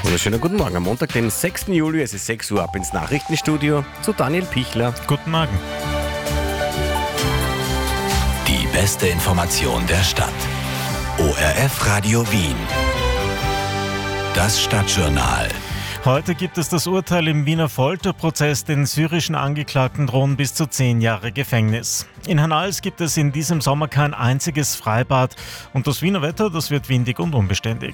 Wunderschönen guten Morgen am Montag, den 6. Juli, es ist 6 Uhr, ab ins Nachrichtenstudio zu Daniel Pichler. Guten Morgen. Die beste Information der Stadt. ORF Radio Wien. Das Stadtjournal. Heute gibt es das Urteil im Wiener Folterprozess. Den syrischen Angeklagten drohen bis zu 10 Jahre Gefängnis. In Hernals gibt es in diesem Sommer kein einziges Freibad. Und das Wiener Wetter, das wird windig und unbeständig.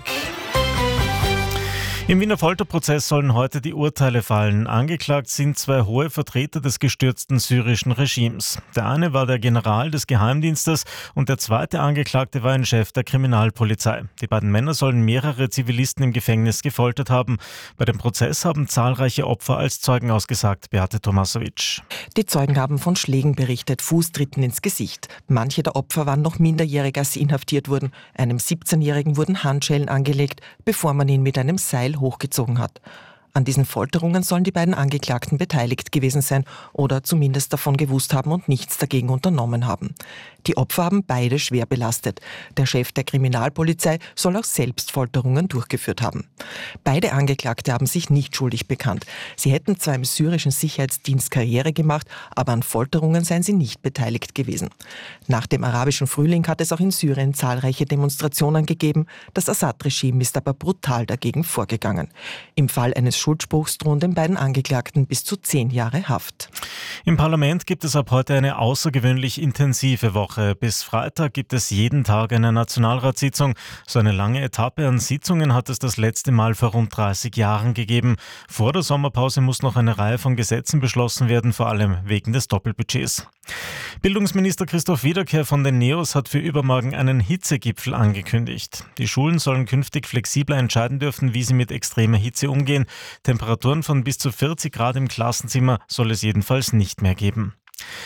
Im Wiener Folterprozess sollen heute die Urteile fallen. Angeklagt sind 2 hohe Vertreter des gestürzten syrischen Regimes. Der eine war der General des Geheimdienstes und der zweite Angeklagte war ein Chef der Kriminalpolizei. Die beiden Männer sollen mehrere Zivilisten im Gefängnis gefoltert haben. Bei dem Prozess haben zahlreiche Opfer als Zeugen ausgesagt. Beate Tomasovic. Die Zeugen haben von Schlägen berichtet, Fußtritten ins Gesicht. Manche der Opfer waren noch minderjährig, als sie inhaftiert wurden. Einem 17-Jährigen wurden Handschellen angelegt, bevor man ihn mit einem Seil hochgezogen hat. An diesen Folterungen sollen die beiden Angeklagten beteiligt gewesen sein oder zumindest davon gewusst haben und nichts dagegen unternommen haben. Die Opfer haben beide schwer belastet. Der Chef der Kriminalpolizei soll auch selbst Folterungen durchgeführt haben. Beide Angeklagte haben sich nicht schuldig bekannt. Sie hätten zwar im syrischen Sicherheitsdienst Karriere gemacht, aber an Folterungen seien sie nicht beteiligt gewesen. Nach dem arabischen Frühling hat es auch in Syrien zahlreiche Demonstrationen gegeben. Das Assad-Regime ist aber brutal dagegen vorgegangen. Im Fall eines Schuldspruchs drohen den beiden Angeklagten bis zu 10 Jahre Haft. Im Parlament gibt es ab heute eine außergewöhnlich intensive Woche. Bis Freitag gibt es jeden Tag eine Nationalratssitzung. So eine lange Etappe an Sitzungen hat es das letzte Mal vor rund 30 Jahren gegeben. Vor der Sommerpause muss noch eine Reihe von Gesetzen beschlossen werden, vor allem wegen des Doppelbudgets. Bildungsminister Christoph Wiederkehr von den NEOS hat für übermorgen einen Hitzegipfel angekündigt. Die Schulen sollen künftig flexibler entscheiden dürfen, wie sie mit extremer Hitze umgehen. Temperaturen von bis zu 40 Grad im Klassenzimmer soll es jedenfalls nicht mehr geben.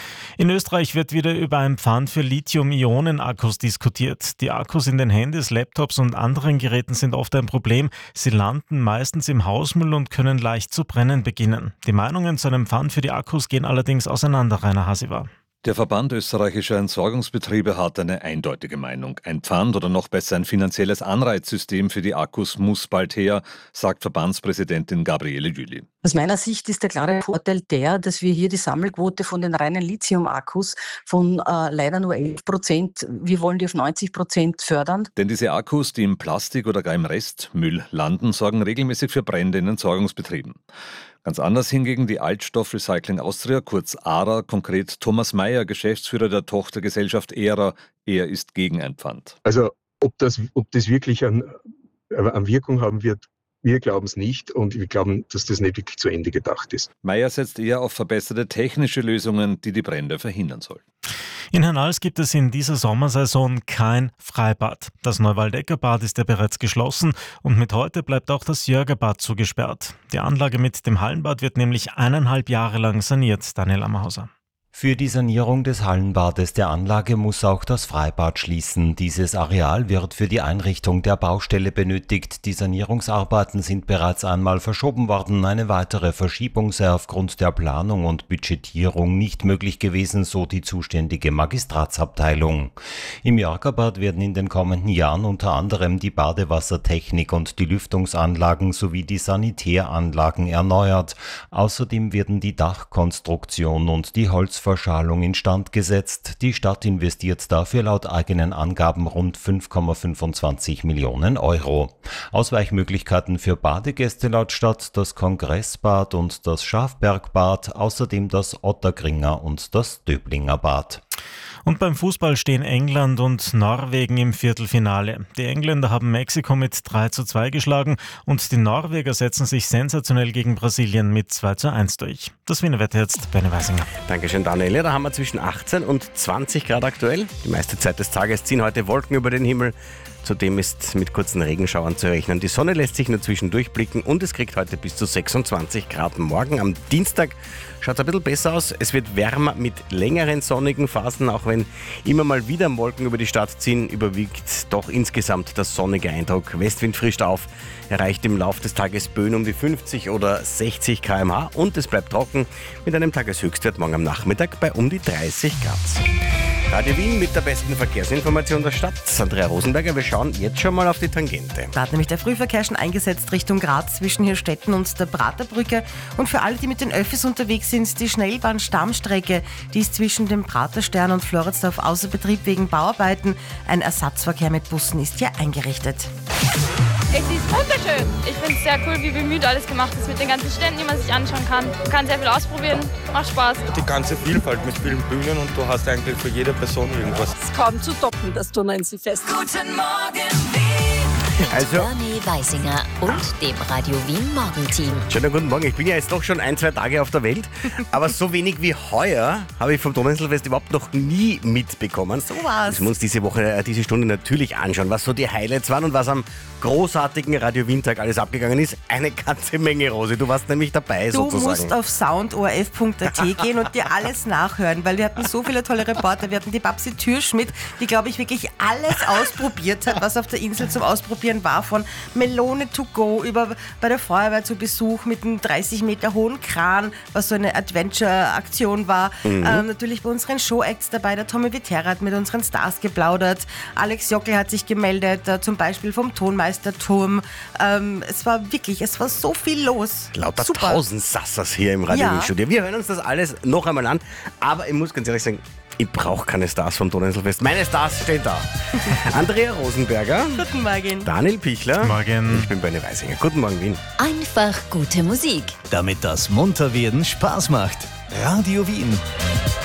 In Österreich wird wieder über ein Pfand für Lithium-Ionen-Akkus diskutiert. Die Akkus in den Handys, Laptops und anderen Geräten sind oft ein Problem. Sie landen meistens im Hausmüll und können leicht zu brennen beginnen. Die Meinungen zu einem Pfand für die Akkus gehen allerdings auseinander, Rainer Hasiwa. Der Verband österreichischer Entsorgungsbetriebe hat eine eindeutige Meinung. Ein Pfand oder noch besser ein finanzielles Anreizsystem für die Akkus muss bald her, sagt Verbandspräsidentin Gabriele Jüli. Aus meiner Sicht ist der klare Vorteil der, dass wir hier die Sammelquote von den reinen Lithium-Akkus von leider nur 11%, wir wollen die auf 90% fördern. Denn diese Akkus, die im Plastik oder gar im Restmüll landen, sorgen regelmäßig für Brände in Entsorgungsbetrieben. Ganz anders hingegen die Altstoff Recycling Austria, kurz ARA, konkret Thomas Meyer, Geschäftsführer der Tochtergesellschaft ERA. Er ist gegen ein Pfand. Also ob das wirklich an Wirkung haben wird, wir glauben es nicht und wir glauben, dass das nicht wirklich zu Ende gedacht ist. Meyer setzt eher auf verbesserte technische Lösungen, die die Brände verhindern sollen. In Hernals gibt es in dieser Sommersaison kein Freibad. Das Neuwaldecker-Bad ist ja bereits geschlossen und mit heute bleibt auch das Jörgerbad zugesperrt. Die Anlage mit dem Hallenbad wird nämlich 1,5 Jahre lang saniert. Daniel Ammerhauser. Für die Sanierung des Hallenbades der Anlage muss auch das Freibad schließen. Dieses Areal wird für die Einrichtung der Baustelle benötigt. Die Sanierungsarbeiten sind bereits einmal verschoben worden. Eine weitere Verschiebung sei aufgrund der Planung und Budgetierung nicht möglich gewesen, so die zuständige Magistratsabteilung. Im Jörgerbad werden in den kommenden Jahren unter anderem die Badewassertechnik und die Lüftungsanlagen sowie die Sanitäranlagen erneuert. Außerdem werden die Dachkonstruktion und die Holzverschalung instand gesetzt. Die Stadt investiert dafür laut eigenen Angaben rund 5,25 Millionen Euro. Ausweichmöglichkeiten für Badegäste laut Stadt das Kongressbad und das Schafbergbad, außerdem das Otterkringer und das Döblinger Bad. Und beim Fußball stehen England und Norwegen im Viertelfinale. Die Engländer haben Mexiko mit 3:2 geschlagen und die Norweger setzen sich sensationell gegen Brasilien mit 2:1 durch. Das Wiener Wetter jetzt, Benny Weisinger. Dankeschön, Daniel. Ja, da haben wir zwischen 18 und 20 Grad aktuell. Die meiste Zeit des Tages ziehen heute Wolken über den Himmel. Zudem ist mit kurzen Regenschauern zu rechnen. Die Sonne lässt sich nur zwischendurch blicken und es kriegt heute bis zu 26 Grad. Morgen am Dienstag schaut es ein bisschen besser aus. Es wird wärmer mit längeren sonnigen Phasen, auch wenn immer mal wieder Wolken über die Stadt ziehen, überwiegt doch insgesamt das sonnige Eindruck. Westwind frischt auf, erreicht im Laufe des Tages Böen um die 50 oder 60 km/h und es bleibt trocken mit einem Tageshöchstwert morgen am Nachmittag bei um die 30 Grad. Radio Wien mit der besten Verkehrsinformation der Stadt. Andrea Rosenberger, wir schauen jetzt schon mal auf die Tangente. Da hat nämlich der Frühverkehr schon eingesetzt Richtung Graz zwischen Hirstetten und der Praterbrücke. Und für alle, die mit den Öffis unterwegs sind, die Schnellbahn-Stammstrecke, die ist zwischen dem Praterstern und Floridsdorf außer Betrieb wegen Bauarbeiten. Ein Ersatzverkehr mit Bussen ist hier eingerichtet. Es ist wunderschön. Ich finde es sehr cool, wie bemüht alles gemacht ist mit den ganzen Ständen, die man sich anschauen kann. Man kann sehr viel ausprobieren, macht Spaß. Die ganze Vielfalt mit vielen Bühnen und du hast eigentlich für jede Person irgendwas. Es ist kaum zu toppen, das Turnerinselfest. Guten Morgen, Wien! Also, Bernie Weisinger und dem Radio Wien Morgenteam. Schönen guten Morgen. Ich bin ja jetzt doch schon 1-2 Tage auf der Welt, aber so wenig wie heuer habe ich vom Turnerinselfest überhaupt noch nie mitbekommen. So was. Müssen wir uns diese Stunde natürlich anschauen, was so die Highlights waren und was am großartigen Radio Wien Tag alles abgegangen ist. Eine ganze Menge, Rosi. Du warst nämlich dabei, sozusagen. Du musst auf soundorf.at gehen und dir alles nachhören, weil wir hatten so viele tolle Reporter. Wir hatten die Babsi Türschmidt, die, glaube ich, wirklich alles ausprobiert hat, was auf der Insel zum Ausprobieren war, von Melone to go über bei der Feuerwehr zu Besuch mit einem 30 Meter hohen Kran, was so eine Adventure-Aktion war. Natürlich bei unseren Show-Acts dabei, der Tommy Viterra hat mit unseren Stars geplaudert, Alex Jockel hat sich gemeldet, zum Beispiel vom Tonmeisterturm. Es war so viel los. Lauter Super. 1000 Sassas hier im Radio Wien Studio. Wir hören uns das alles noch einmal an, aber ich muss ganz ehrlich sagen, ich brauche keine Stars vom Turnerinselfest. Meine Stars stehen da. Andrea Rosenberger. Guten Morgen. Daniel Pichler. Guten Morgen. Ich bin Bernie Weisinger. Guten Morgen, Wien. Einfach gute Musik. Damit das Munterwerden Spaß macht. Radio Wien.